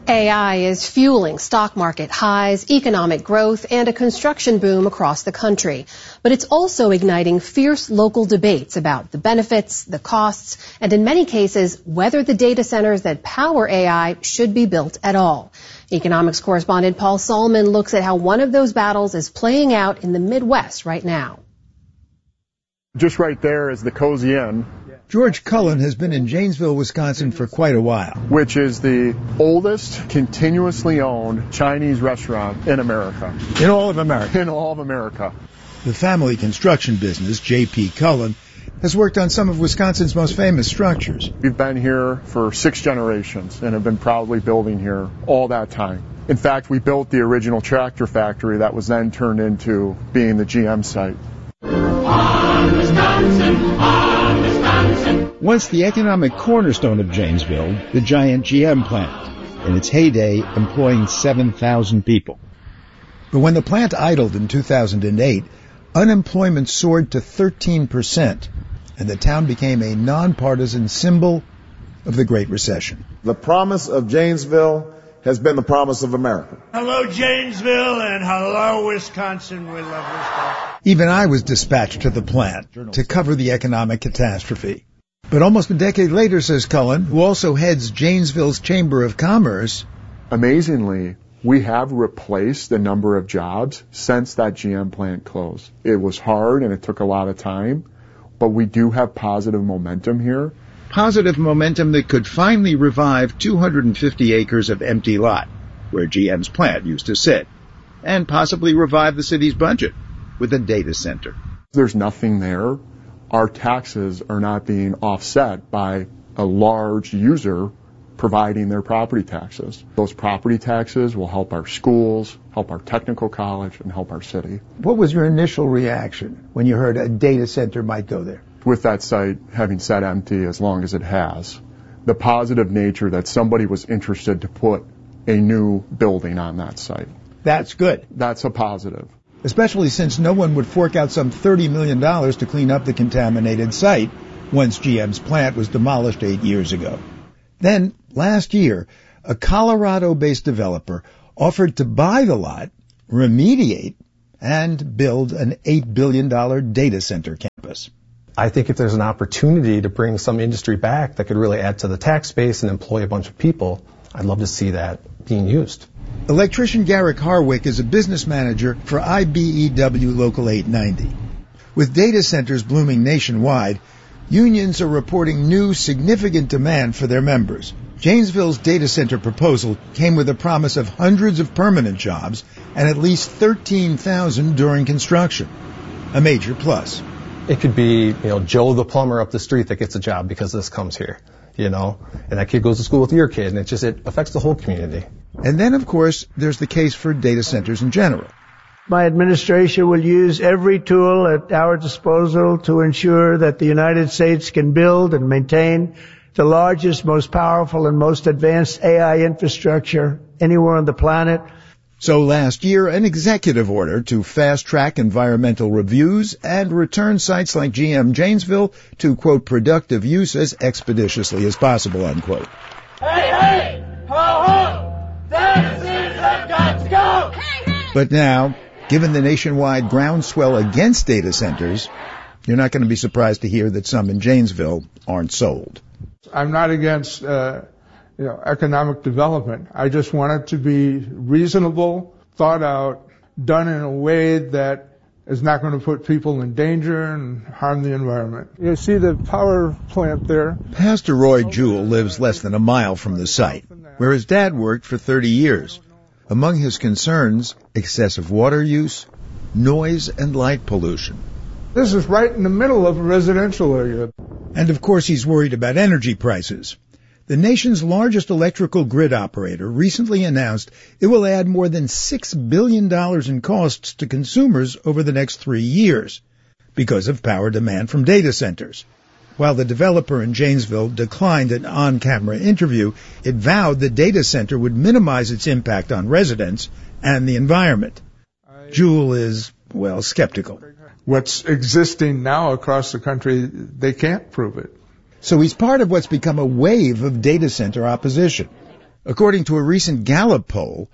AI is fueling stock market highs, economic growth, and a construction boom across the country. But it's also igniting fierce local debates about the benefits, the costs, and in many cases, whether the data centers that power AI should be built at all. Economics correspondent Paul Solman looks at how one of those battles is playing out in the Midwest right now. Just right there is the Cozy Inn. George Cullen has been in Janesville, Wisconsin for quite a while. Which is the oldest continuously owned Chinese restaurant in America. In all of America? In all of America. The family construction business, J.P. Cullen, has worked on some of Wisconsin's most famous structures. We've been here for 6 generations and have been proudly building here all that time. In fact, we built the original tractor factory that was then turned into being the GM site. On Wisconsin, on Wisconsin. Once the economic cornerstone of Janesville, the giant GM plant, in its heyday employing 7,000 people. But when the plant idled in 2008, unemployment soared to 13%, and the town became a nonpartisan symbol of the Great Recession. The promise of Janesville has been the promise of America. Hello, Janesville, and hello, Wisconsin. We love Wisconsin. Even I was dispatched to the plant to cover the economic catastrophe. But almost a decade later, says Cullen, who also heads Janesville's Chamber of Commerce, amazingly, we have replaced the number of jobs since that GM plant closed. It was hard and it took a lot of time, but we do have positive momentum here. Positive momentum that could finally revive 250 acres of empty lot, where GM's plant used to sit, and possibly revive the city's budget with a data center. There's nothing there. Our taxes are not being offset by a large user providing their property taxes. Those property taxes will help our schools, help our technical college, and help our city. What was your initial reaction when you heard a data center might go there? With that site having sat empty as long as it has, the positive nature that somebody was interested to put a new building on that site. That's good. That's a positive. Especially since no one would fork out some $30 million to clean up the contaminated site once GM's plant was demolished 8 years ago. Then, last year, a Colorado-based developer offered to buy the lot, remediate, and build an $8 billion data center campus. I think if there's an opportunity to bring some industry back that could really add to the tax base and employ a bunch of people, I'd love to see that being used. Electrician Garrick Harwick is a business manager for IBEW Local 890. With data centers blooming nationwide, unions are reporting new significant demand for their members. Janesville's data center proposal came with a promise of hundreds of permanent jobs and at least 13,000 during construction. A major plus. It could be, Joe the plumber up the street that gets a job because this comes here, and that kid goes to school with your kid, and it affects the whole community. And then, of course, there's the case for data centers in general. My administration will use every tool at our disposal to ensure that the United States can build and maintain the largest, most powerful, and most advanced AI infrastructure anywhere on the planet. So last year, an executive order to fast-track environmental reviews and return sites like GM Janesville to, quote, productive use as expeditiously as possible, unquote. Hey, hey! Ho, ho! Citizens have got to go! Hey, hey! But now, given the nationwide groundswell against data centers, you're not going to be surprised to hear that some in Janesville aren't sold. I'm not against economic development. I just want it to be reasonable, thought out, done in a way that is not going to put people in danger and harm the environment. You see the power plant there. Pastor Roy Jewell lives less than a mile from the site, where his dad worked for 30 years. Among his concerns, excessive water use, noise, and light pollution. This is right in the middle of a residential area. And of course he's worried about energy prices. The nation's largest electrical grid operator recently announced it will add more than $6 billion in costs to consumers over the next 3 years because of power demand from data centers. While the developer in Janesville declined an on-camera interview, it vowed the data center would minimize its impact on residents and the environment. Jewell is, skeptical. What's existing now across the country, they can't prove it. So he's part of what's become a wave of data center opposition. According to a recent Gallup poll,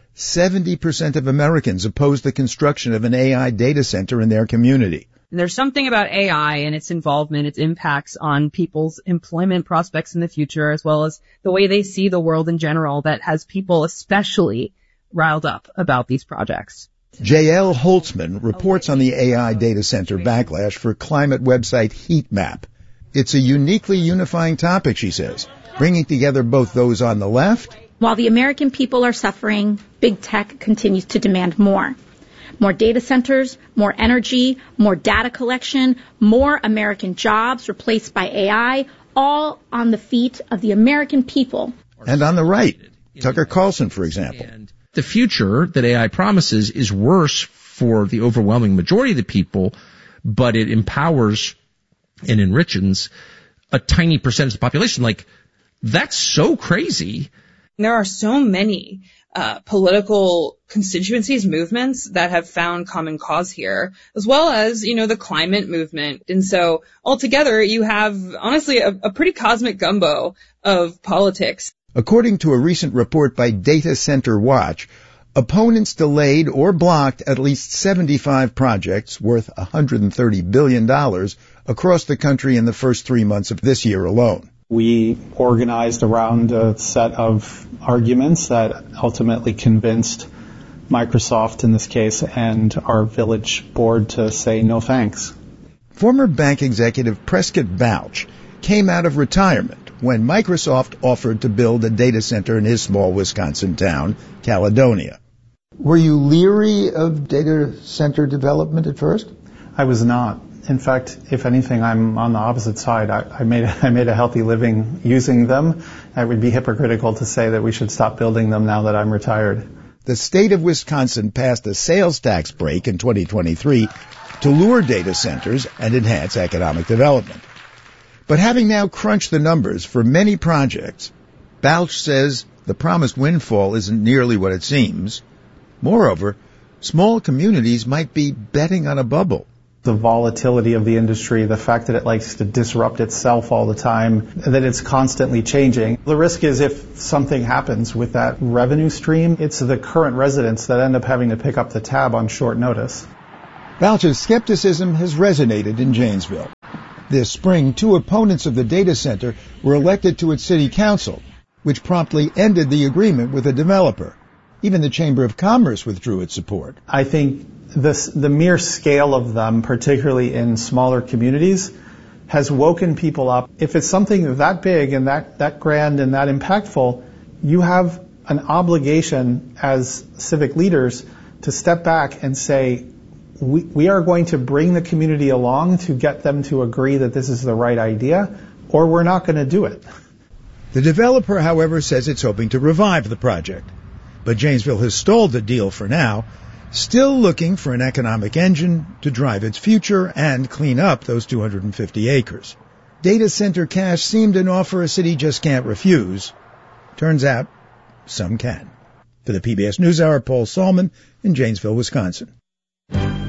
70% of Americans oppose the construction of an AI data center in their community. There's something about AI and its involvement, its impacts on people's employment prospects in the future, as well as the way they see the world in general, that has people especially riled up about these projects. J.L. Holtzman reports on the AI data center backlash for climate website Heatmap. It's a uniquely unifying topic, she says, bringing together both those on the left. While the American people are suffering, big tech continues to demand more. More data centers, more energy, more data collection, more American jobs replaced by AI, all on the feet of the American people. And on the right, Tucker Carlson, for example. The future that AI promises is worse for the overwhelming majority of the people, but it empowers and enriches a tiny percentage of the population. Like, that's so crazy. There are so many political constituencies, movements that have found common cause here, as well as, the climate movement. And so altogether, you have, honestly, a pretty cosmic gumbo of politics. According to a recent report by Data Center Watch, opponents delayed or blocked at least 75 projects worth $130 billion across the country in the first 3 months of this year alone. We organized around a set of arguments that ultimately convinced Microsoft, in this case, and our village board to say no thanks. Former bank executive Prescott Balch came out of retirement when Microsoft offered to build a data center in his small Wisconsin town, Caledonia. Were you leery of data center development at first? I was not. In fact, if anything, I'm on the opposite side. I made a healthy living using them. I would be hypocritical to say that we should stop building them now that I'm retired. The state of Wisconsin passed a sales tax break in 2023 to lure data centers and enhance economic development. But having now crunched the numbers for many projects, Balch says the promised windfall isn't nearly what it seems. Moreover, small communities might be betting on a bubble. The volatility of the industry, the fact that it likes to disrupt itself all the time, that it's constantly changing. The risk is if something happens with that revenue stream, it's the current residents that end up having to pick up the tab on short notice. Balch's skepticism has resonated in Janesville. This spring, 2 opponents of the data center were elected to its city council, which promptly ended the agreement with the developer. Even the Chamber of Commerce withdrew its support. I think the mere scale of them, particularly in smaller communities, has woken people up. If it's something that big and that grand and that impactful, you have an obligation as civic leaders to step back and say, we are going to bring the community along to get them to agree that this is the right idea, or we're not going to do it. The developer, however, says it's hoping to revive the project. But Janesville has stalled the deal for now, still looking for an economic engine to drive its future and clean up those 250 acres. Data center cash seemed an offer a city just can't refuse. Turns out, some can. For the PBS NewsHour, Paul Salman in Janesville, Wisconsin.